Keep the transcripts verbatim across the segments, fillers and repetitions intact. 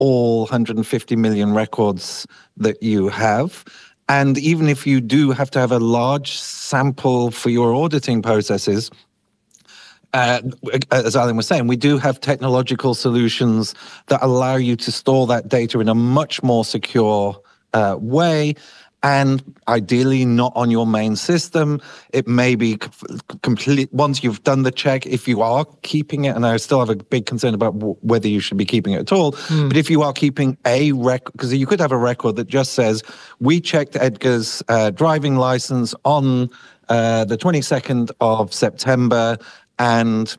all one hundred fifty million records that you have. And even if you do have to have a large sample for your auditing processes, Uh, as Alan was saying, we do have technological solutions that allow you to store that data in a much more secure uh, way, and ideally not on your main system. It may be complete once you've done the check, if you are keeping it, and I still have a big concern about w- whether you should be keeping it at all, mm. but if you are keeping a record, because you could have a record that just says, we checked Edgar's uh, driving license on uh, the twenty-second of September, and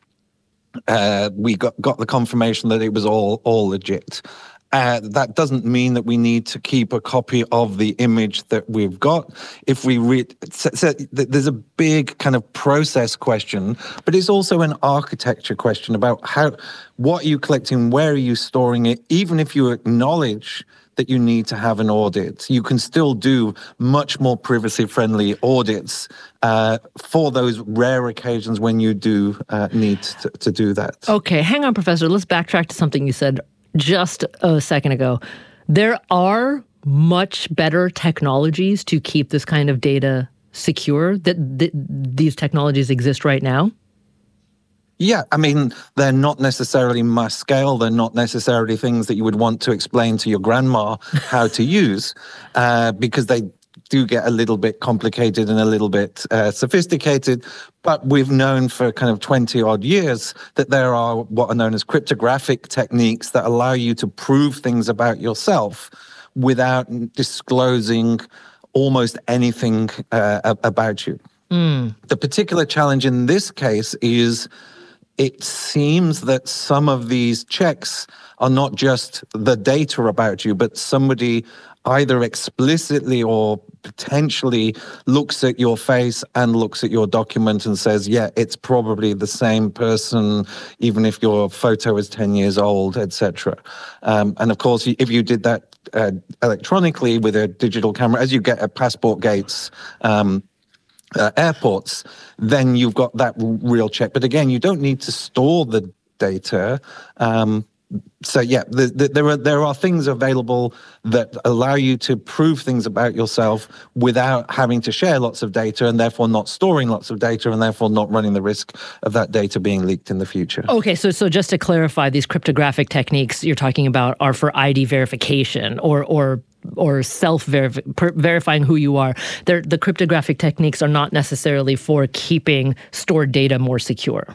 uh, we got, got the confirmation that it was all all legit. Uh, that doesn't mean that we need to keep a copy of the image that we've got. If we read, so, so there's a big kind of process question, but it's also an architecture question about how, what are you collecting, where are you storing it? Even if you acknowledge that you need to have an audit, you can still do much more privacy-friendly audits uh, for those rare occasions when you do uh, need to, to do that. Okay, hang on, Professor. Let's backtrack to something you said just a second ago. There are much better technologies to keep this kind of data secure. That th- these technologies exist right now? Yeah, I mean, they're not necessarily mass scale. They're not necessarily things that you would want to explain to your grandma how to use, uh, because they do get a little bit complicated and a little bit uh, sophisticated. But we've known for kind of twenty odd years that there are what are known as cryptographic techniques that allow you to prove things about yourself without disclosing almost anything uh, about you. Mm. The particular challenge in this case is it seems that some of these checks are not just the data about you, but somebody either explicitly or potentially looks at your face and looks at your document and says, yeah, it's probably the same person, even if your photo is ten years old, et cetera. Um, and of course, if you did that uh, electronically with a digital camera, as you get at passport gates, um, Uh, airports, then you've got that real check. But again, you don't need to store the data. Um, so yeah, the, the, there are there are things available that allow you to prove things about yourself without having to share lots of data, and therefore not storing lots of data, and therefore not running the risk of that data being leaked in the future. Okay, so so just to clarify, these cryptographic techniques you're talking about are for I D verification or or or self-verifying who you are. They're, the cryptographic techniques are not necessarily for keeping stored data more secure.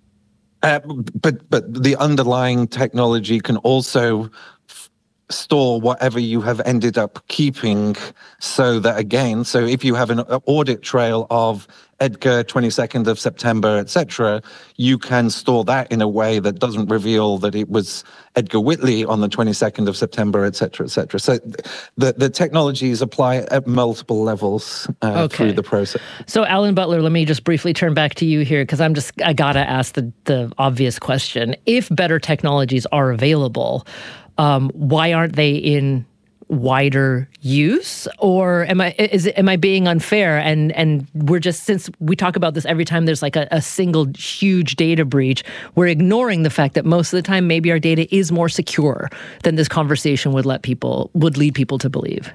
Uh, but but the underlying technology can also f- store whatever you have ended up keeping, so that again, so if you have an audit trail of Edgar, twenty-second of September, et cetera, you can store that in a way that doesn't reveal that it was Edgar Whitley on the twenty-second of September, et cetera, et cetera. So the, the technologies apply at multiple levels uh, okay. through the process. So Alan Butler, let me just briefly turn back to you here, because I'm just, I gotta ask the, the obvious question. If better technologies are available, um, why aren't they in wider use? Or am I is it, am I being unfair? And and we're just, since we talk about this every time there's like a, a single huge data breach, we're ignoring the fact that most of the time maybe our data is more secure than this conversation would let people would lead people to believe.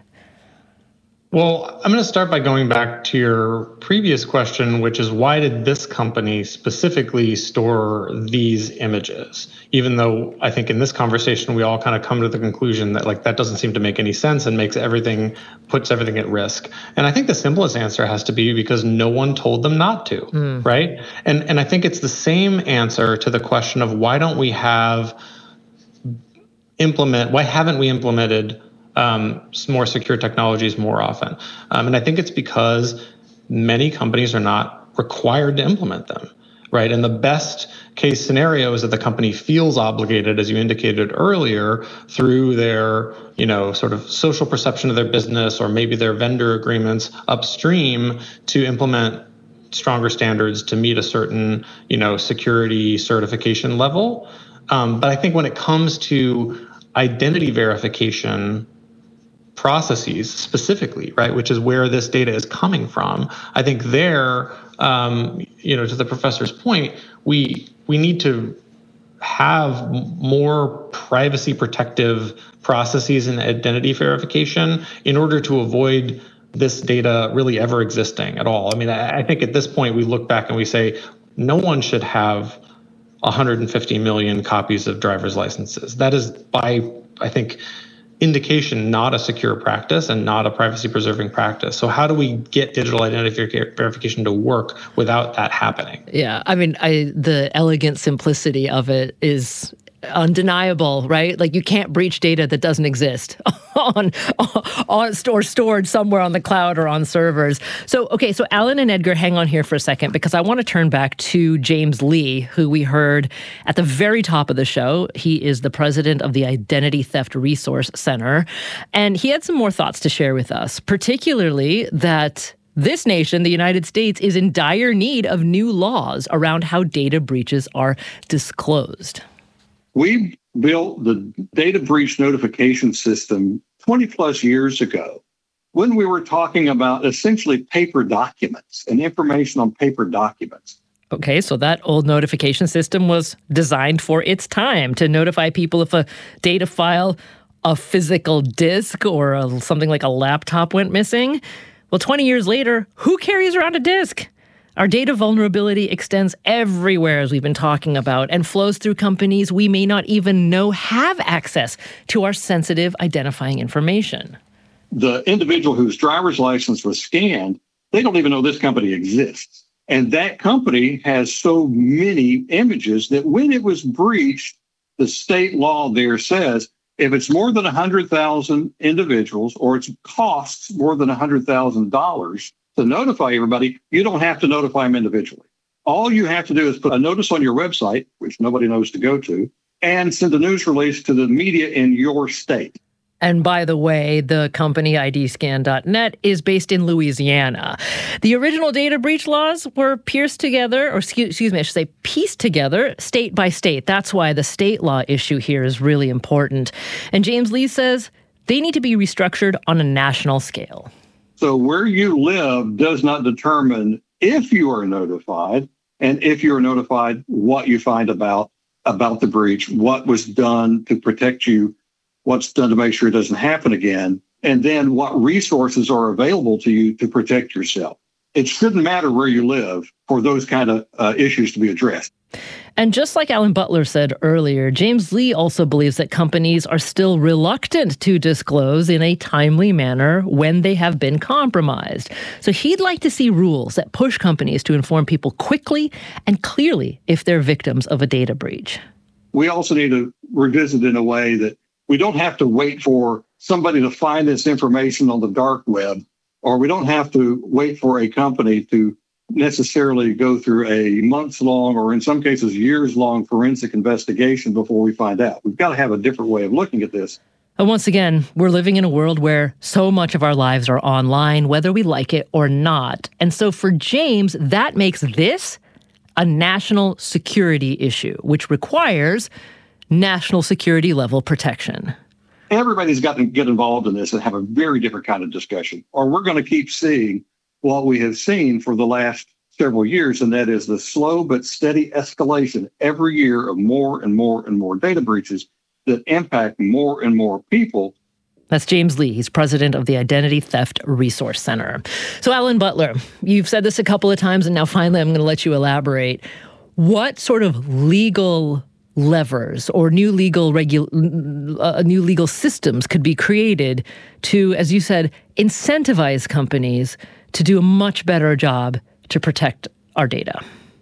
Well, I'm going to start by going back to your previous question, which is why did this company specifically store these images? Even though I think in this conversation, we all kind of come to the conclusion that like that doesn't seem to make any sense and makes everything, puts everything at risk. And I think the simplest answer has to be because no one told them not to, mm. right? And and I think it's the same answer to the question of why don't we have implement, why haven't we implemented Um, more secure technologies more often. Um, and I think it's because many companies are not required to implement them, right? And the best case scenario is that the company feels obligated, as you indicated earlier, through their, you know, sort of social perception of their business or maybe their vendor agreements upstream to implement stronger standards to meet a certain, you know, security certification level. Um, but I think when it comes to identity verification processes specifically, right, which is where this data is coming from, I think there, um, you know, to the professor's point, we we need to have more privacy protective processes and identity verification in order to avoid this data really ever existing at all. I mean, I think at this point we look back and we say no one should have one hundred fifty million copies of driver's licenses. That is, by, I think, indication, not a secure practice and not a privacy preserving practice. So how do we get digital identity verification to work without that happening? Yeah, I mean, I the elegant simplicity of it is undeniable, right? Like, you can't breach data that doesn't exist on, on or stored somewhere on the cloud or on servers. So, okay, so Alan and Edgar, hang on here for a second, because I want to turn back to James Lee, who we heard at the very top of the show. He is the president of the Identity Theft Resource Center, and he had some more thoughts to share with us, particularly that this nation, the United States, is in dire need of new laws around how data breaches are disclosed. We built the data breach notification system twenty plus years ago when we were talking about essentially paper documents and information on paper documents. Okay, so that old notification system was designed for its time to notify people if a data file, a physical disk, or a, something like a laptop went missing. Well, twenty years later, who carries around a disk? Our data vulnerability extends everywhere, as we've been talking about, and flows through companies we may not even know have access to our sensitive identifying information. The individual whose driver's license was scanned, they don't even know this company exists. And that company has so many images that when it was breached, the state law there says if it's more than one hundred thousand individuals or it costs more than one hundred thousand dollars, to notify everybody, you don't have to notify them individually. All you have to do is put a notice on your website, which nobody knows to go to, and send a news release to the media in your state. And by the way, the company I D scan dot net is based in Louisiana. The original data breach laws were pierced together, or excuse, excuse me, I should say pieced together state by state. That's why the state law issue here is really important. And James Lee says they need to be restructured on a national scale. So where you live does not determine if you are notified, and if you're notified, what you find about, about the breach, what was done to protect you, what's done to make sure it doesn't happen again, and then what resources are available to you to protect yourself. It shouldn't matter where you live for those kind of uh, issues to be addressed. And just like Alan Butler said earlier, James Lee also believes that companies are still reluctant to disclose in a timely manner when they have been compromised. So he'd like to see rules that push companies to inform people quickly and clearly if they're victims of a data breach. We also need to revisit in a way that we don't have to wait for somebody to find this information on the dark web, or we don't have to wait for a company to necessarily go through a months-long or in some cases years-long forensic investigation before we find out. We've got to have a different way of looking at this. And once again, we're living in a world where so much of our lives are online, whether we like it or not. And so for James, that makes this a national security issue, which requires national security level protection. Everybody's got to get involved in this and have a very different kind of discussion, or we're going to keep seeing what we have seen for the last several years, and that is the slow but steady escalation every year of more and more and more data breaches that impact more and more people. That's James Lee. He's president of the Identity Theft Resource Center. So, Alan Butler, you've said this a couple of times, and now finally I'm going to let you elaborate. What sort of legal levers or new legal regu- uh, new legal systems could be created to, as you said, incentivize companies to do a much better job to protect our data?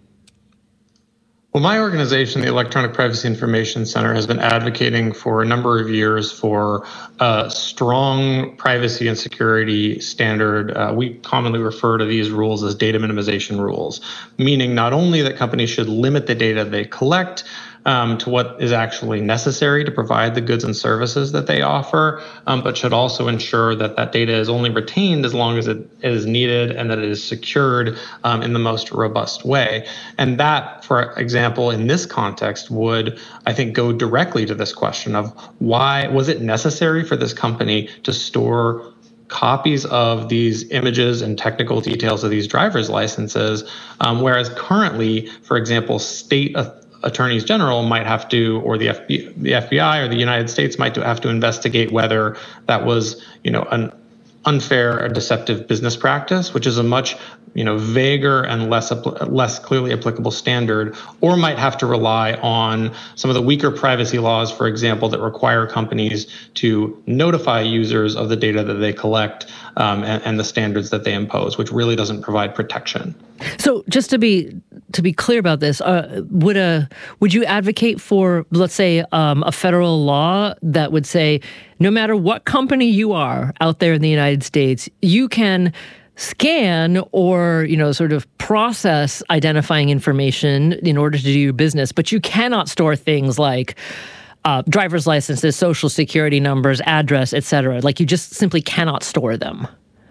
Well, my organization, the Electronic Privacy Information Center, has been advocating for a number of years for a strong privacy and security standard. Uh, we commonly refer to these rules as data minimization rules, meaning not only that companies should limit the data they collect Um, to what is actually necessary to provide the goods and services that they offer, um, but should also ensure that that data is only retained as long as it is needed and that it is secured um, in the most robust way. And that, for example, in this context would, I think, go directly to this question of why was it necessary for this company to store copies of these images and technical details of these driver's licenses, um, whereas currently, for example, state attorneys general might have to, or the F B I, the F B I or the United States might have to investigate whether that was, you know, an unfair or deceptive business practice, which is a much, you know, vaguer and less less clearly applicable standard, or might have to rely on some of the weaker privacy laws, for example, that require companies to notify users of the data that they collect um, and, and the standards that they impose, which really doesn't provide protection. So, just to be to be clear about this, uh, would a would you advocate for, let's say, um, a federal law that would say, no matter what company you are out there in the United States, you can scan or, you know, sort of process identifying information in order to do your business, but you cannot store things like uh, driver's licenses, social security numbers, address, et cetera. Like, you just simply cannot store them.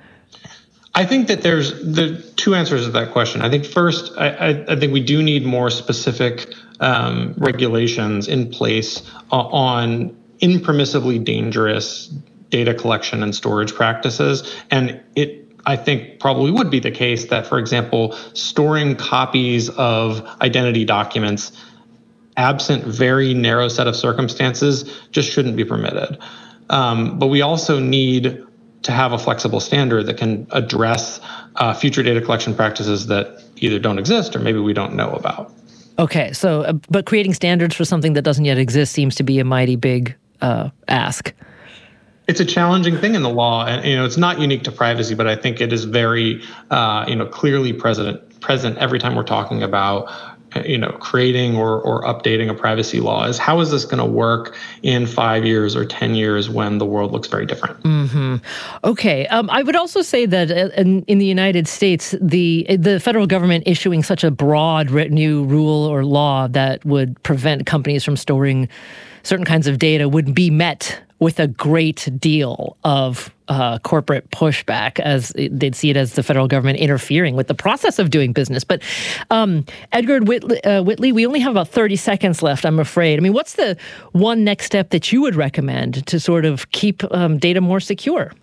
I think that there's the two answers to that question. I think first, I, I, I think we do need more specific um, regulations in place uh, on impermissibly dangerous data collection and storage practices. And it, I think, probably would be the case that, for example, storing copies of identity documents absent very narrow set of circumstances just shouldn't be permitted. Um, but we also need to have a flexible standard that can address uh, future data collection practices that either don't exist or maybe we don't know about. Okay, so, uh, but creating standards for something that doesn't yet exist seems to be a mighty big uh, ask. It's a challenging thing in the law, and you know it's not unique to privacy, but I think it is very, uh, you know, clearly present present every time we're talking about, you know, creating or or updating a privacy law. Is how is this going to work in five years or ten years when the world looks very different? Mm-hmm. Okay, um, I would also say that in, in the United States, the the federal government issuing such a broad new rule or law that would prevent companies from storing certain kinds of data would be met with a great deal of uh, corporate pushback, as they'd see it as the federal government interfering with the process of doing business. But um, Edgar Whitley, uh, Whitley, we only have about thirty seconds left, I'm afraid. I mean, what's the one next step that you would recommend to sort of keep um, data more secure?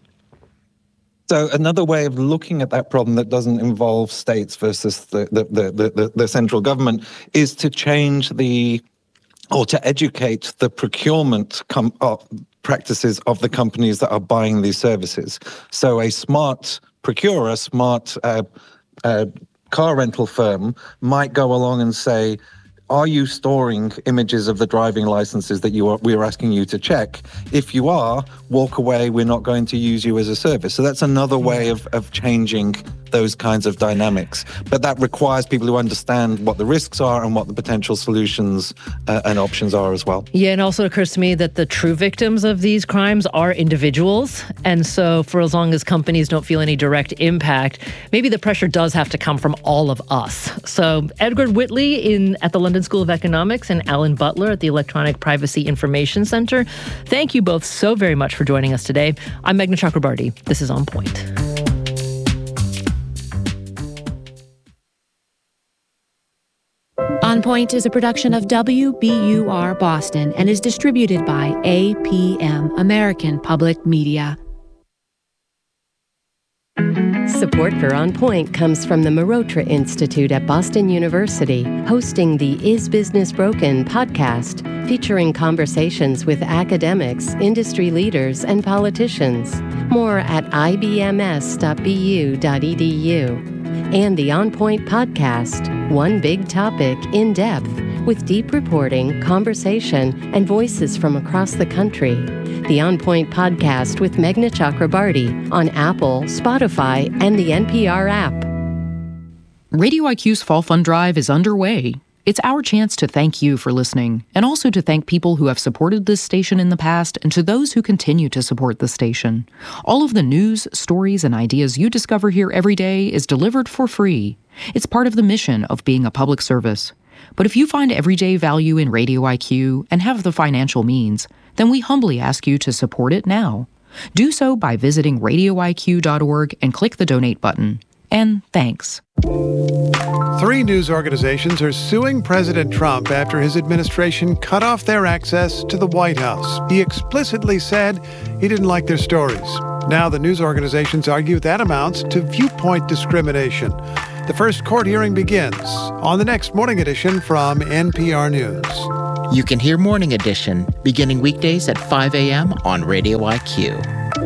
So another way of looking at that problem that doesn't involve states versus the the the, the, the central government is to change the or to educate the procurement com- uh, practices of the companies that are buying these services. So a smart procurer, smart uh, uh, car rental firm might go along and say, are you storing images of the driving licenses that you are, we are asking you to check? If you are, walk away, we're not going to use you as a service. So that's another way of, of changing those kinds of dynamics. But that requires people who understand what the risks are and what the potential solutions uh, and options are as well. Yeah, and also occurs to me that the true victims of these crimes are individuals. And so for as long as companies don't feel any direct impact, maybe the pressure does have to come from all of us. So Edgar Whitley in at the London School of Economics and Alan Butler at the Electronic Privacy Information Center, thank you both so very much for joining us today. I'm Meghna Chakrabarty. This is On Point. On Point is a production of W B U R Boston and is distributed by A P M, American Public Media. Support for On Point comes from the Marotra Institute at Boston University, hosting the Is Business Broken podcast, featuring conversations with academics, industry leaders, and politicians. More at I B M S dot B U dot E D U. And the On Point podcast, one big topic in depth, with deep reporting, conversation, and voices from across the country. The On Point podcast with Meghna Chakrabarty on Apple, Spotify, and the N P R app. Radio I Q's Fall Fund Drive is underway. It's our chance to thank you for listening, and also to thank people who have supported this station in the past and to those who continue to support the station. All of the news, stories, and ideas you discover here every day is delivered for free. It's part of the mission of being a public service. But if you find everyday value in Radio I Q and have the financial means, then we humbly ask you to support it now. Do so by visiting radio I Q dot org and click the donate button. And thanks. Three news organizations are suing President Trump after his administration cut off their access to the White House. He explicitly said he didn't like their stories. Now the news organizations argue that amounts to viewpoint discrimination. The first court hearing begins on the next Morning Edition from N P R News. You can hear Morning Edition beginning weekdays at five a.m. on Radio I Q.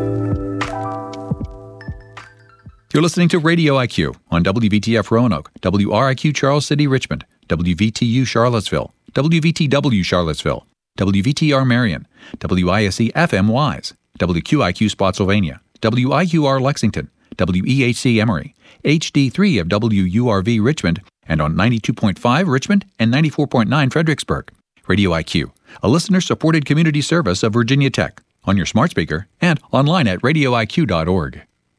You're listening to Radio I Q on W V T F Roanoke, W R I Q Charles City Richmond, W V T U Charlottesville, W V T W Charlottesville, W V T R Marion, W I S E F M Wise, W Q I Q Spotsylvania, W I Q R Lexington, W E H C Emory, H D three of W U R V Richmond, and on ninety-two point five Richmond and ninety-four point nine Fredericksburg. Radio I Q, a listener-supported community service of Virginia Tech, on your smart speaker and online at radio I Q dot org.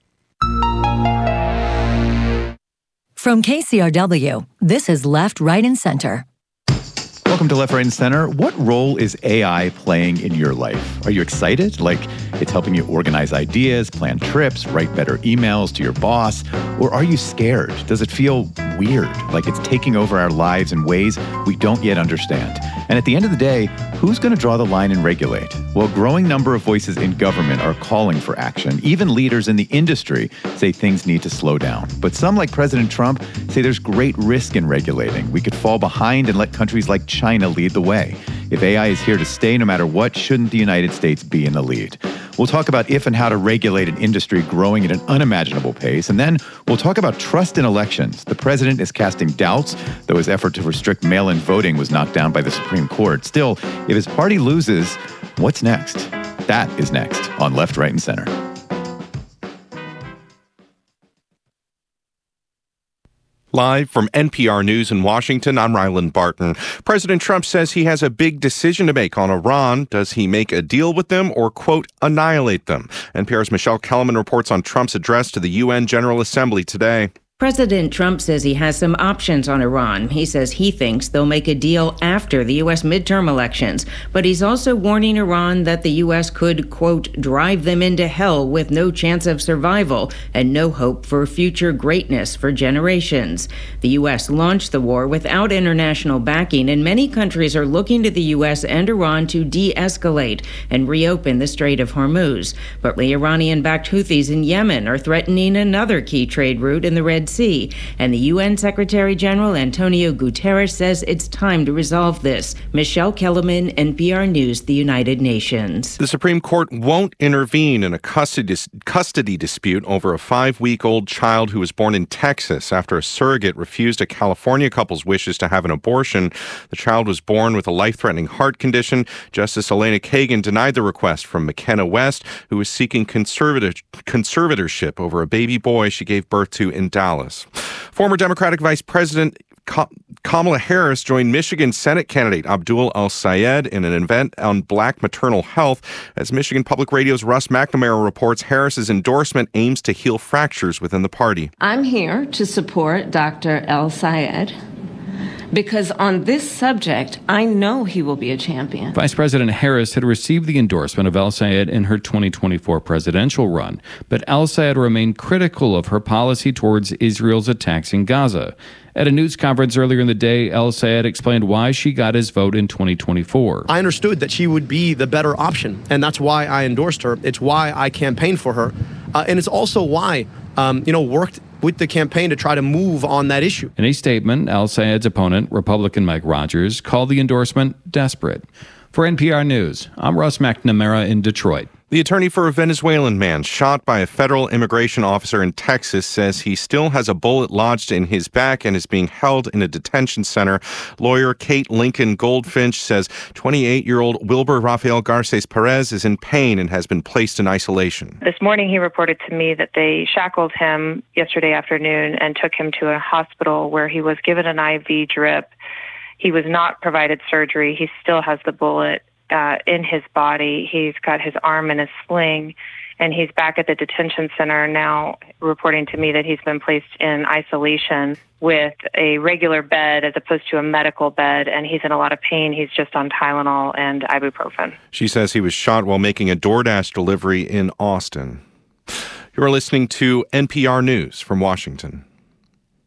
From K C R W, this is Left, Right, and Center. Welcome to Left, Right, and Center. What role is A I playing in your life? Are you excited? Like it's helping you organize ideas, plan trips, write better emails to your boss? Or are you scared? Does it feel weird, like it's taking over our lives in ways we don't yet understand? And at the end of the day, who's going to draw the line and regulate? Well, a growing number of voices in government are calling for action. Even leaders in the industry say things need to slow down. But some, like President Trump, say there's great risk in regulating. We could fall behind and let countries like China lead the way. If A I is here to stay no matter what, shouldn't the United States be in the lead? We'll talk about if and how to regulate an industry growing at an unimaginable pace. And then we'll talk about trust in elections. The president is casting doubts, though his effort to restrict mail-in voting was knocked down by the Supreme Court. Still, if his party loses, what's next? That is next on Left, Right, and Center. Live from N P R News in Washington, I'm Ryland Barton. President Trump says he has a big decision to make on Iran. Does he make a deal with them or, quote, annihilate them? N P R's Michelle Kellerman reports on Trump's address to the U N General Assembly today. President Trump says he has some options on Iran. He says he thinks they'll make a deal after the U S midterm elections. But he's also warning Iran that the U S could, quote, drive them into hell with no chance of survival and no hope for future greatness for generations. The U S launched the war without international backing, and many countries are looking to the U S and Iran to de-escalate and reopen the Strait of Hormuz. But the Iranian-backed Houthis in Yemen are threatening another key trade route in the Red Sea, and the U N Secretary General Antonio Guterres says it's time to resolve this. Michelle Kellerman, N P R News, the United Nations. The Supreme Court won't intervene in a custody, custody dispute over a five-week-old child who was born in Texas after a surrogate refused a California couple's wishes to have an abortion. The child was born with a life-threatening heart condition. Justice Elena Kagan denied the request from McKenna West, who was seeking conservative, conservatorship over a baby boy she gave birth to in Dallas. Former Democratic Vice President Kamala Harris joined Michigan Senate candidate Abdul El-Sayed in an event on black maternal health. As Michigan Public Radio's Russ McNamara reports, Harris's endorsement aims to heal fractures within the party. I'm here to support Doctor El-Sayed because on this subject, I know he will be a champion. Vice President Harris had received the endorsement of El-Sayed in her twenty twenty-four presidential run, but El-Sayed remained critical of her policy towards Israel's attacks in Gaza. At a news conference earlier in the day, El-Sayed explained why she got his vote in twenty twenty-four. I understood that she would be the better option, and that's why I endorsed her. It's why I campaigned for her, uh, and it's also why, um, you know, worked with the campaign to try to move on that issue. In a statement, El-Sayed's opponent, Republican Mike Rogers, called the endorsement desperate. For N P R News, I'm Russ McNamara in Detroit. The attorney for a Venezuelan man shot by a federal immigration officer in Texas says he still has a bullet lodged in his back and is being held in a detention center. Lawyer Kate Lincoln Goldfinch says twenty-eight-year-old Wilbur Rafael Garces Perez is in pain and has been placed in isolation. This morning he reported to me that they shackled him yesterday afternoon and took him to a hospital where he was given an I V drip. He was not provided surgery. He still has the bullet Uh, in his body. He's got his arm in a sling, and he's back at the detention center now, reporting to me that he's been placed in isolation with a regular bed as opposed to a medical bed, and he's in a lot of pain. He's just on Tylenol and ibuprofen. She says he was shot while making a DoorDash delivery in Austin. You're listening to N P R News from Washington.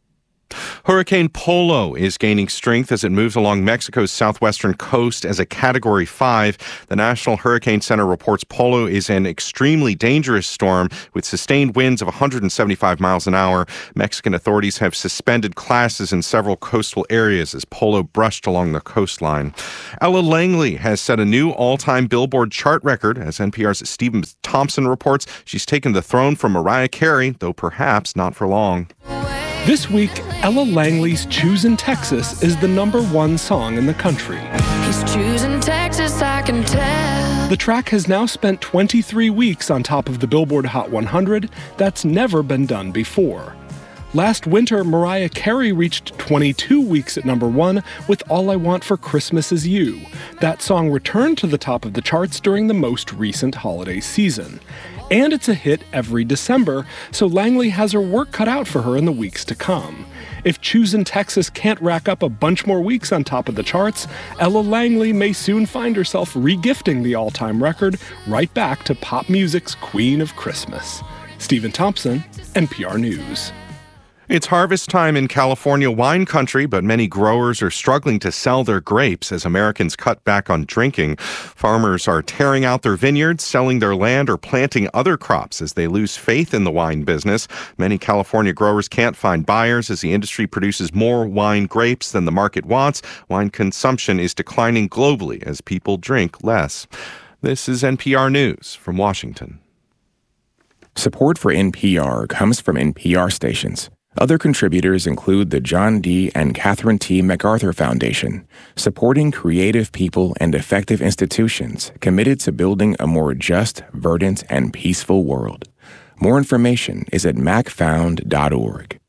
Hurricane Polo is gaining strength as it moves along Mexico's southwestern coast as a Category five. The National Hurricane Center reports Polo is an extremely dangerous storm with sustained winds of one hundred seventy-five miles an hour. Mexican authorities have suspended classes in several coastal areas as Polo brushed along the coastline. Ella Langley has set a new all-time Billboard chart record. As N P R's Stephen Thompson reports, she's taken the throne from Mariah Carey, though perhaps not for long. This week, Ella Langley's Choosing Texas is the number one song in the country. He's choosing Texas, I can tell. The track has now spent twenty-three weeks on top of the Billboard Hot one hundred. That's never been done before. Last winter, Mariah Carey reached twenty-two weeks at number one with All I Want for Christmas Is You. That song returned to the top of the charts during the most recent holiday season. And it's a hit every December, so Langley has her work cut out for her in the weeks to come. If Choosing Texas can't rack up a bunch more weeks on top of the charts, Ella Langley may soon find herself regifting the all-time record right back to pop music's Queen of Christmas. Stephen Thompson, N P R News. It's harvest time in California wine country, but many growers are struggling to sell their grapes as Americans cut back on drinking. Farmers are tearing out their vineyards, selling their land, or planting other crops as they lose faith in the wine business. Many California growers can't find buyers as the industry produces more wine grapes than the market wants. Wine consumption is declining globally as people drink less. This is N P R News from Washington. Support for N P R comes from N P R stations. Other contributors include the John D. and Catherine T. MacArthur Foundation, supporting creative people and effective institutions committed to building a more just, verdant, and peaceful world. More information is at mac found dot org.